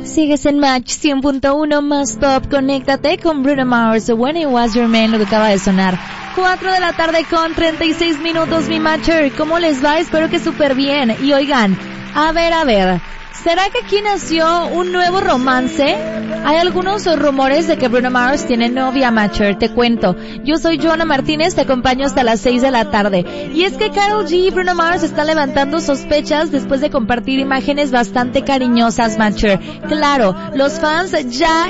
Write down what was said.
Sigues en Match 100.1 más top. Conéctate con Bruno Mars. When It Was Your Man, lo que acaba de sonar. 4 de la tarde con 36 minutos, mi Matcher. ¿Cómo les va? Espero que súper bien. Y oigan, a ver. ¿Será que aquí nació un nuevo romance? Hay algunos rumores de que Bruno Mars tiene novia, Matcher. Te cuento. Yo soy Joana Martínez, te acompaño hasta las 6 de la tarde. Y es que Karol G y Bruno Mars están levantando sospechas después de compartir imágenes bastante cariñosas, Matcher. Claro, los fans ya